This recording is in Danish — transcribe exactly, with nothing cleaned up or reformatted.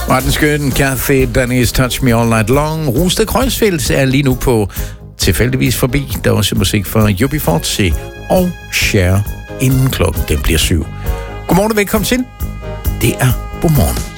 Martin Skøn, Cathy Dennis, Touch Me All Night Long. Rosted Kreuzfeldt er lige nu på tilfældigvis forbi. Der er også musik fra U B forty og Cher, inden klokken den bliver syv. Godmorgen og velkommen til. Det er Godmorgen.